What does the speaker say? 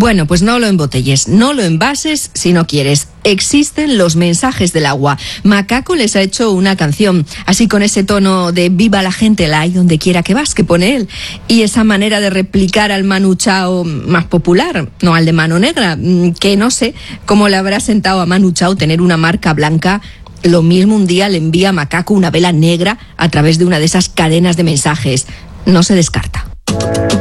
Bueno, pues no lo embotelles, no lo envases si no quieres. Existen los mensajes del agua. Macaco les ha hecho una canción, así con ese tono de viva la gente, la hay donde quiera que vas, que pone él. Y esa manera de replicar al Manu Chao más popular, no al de Mano Negra, que no sé cómo le habrá sentado a Manu Chao tener una marca blanca. Lo mismo un día le envía a Macaco una vela negra a través de una de esas cadenas de mensajes. No se descarta.